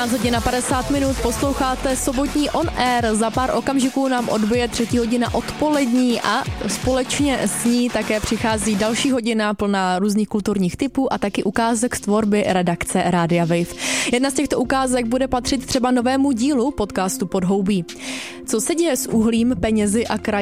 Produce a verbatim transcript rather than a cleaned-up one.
třináct hodin a padesát minut, posloucháte sobotní On Air. Za pár okamžiků nám odbije třetí hodina odpolední a společně s ní také přichází další hodina plná různých kulturních typů a taky ukázek z tvorby redakce Rádia Wave. Jedna z těchto ukázek bude patřit třeba novému dílu podcastu Podhoubí. Co se děje s uhlím, penězi a kraji?